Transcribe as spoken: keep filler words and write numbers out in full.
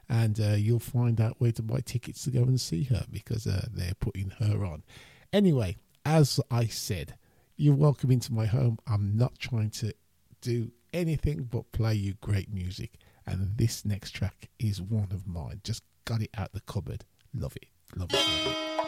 and uh, you'll find out where to buy tickets to go and see her because uh, they're putting her on. Anyway, as I said, you're welcome into my home. I'm not trying to do anything but play you great music, and this next track is one of mine. Just got it out the cupboard. Love it, love it, love it.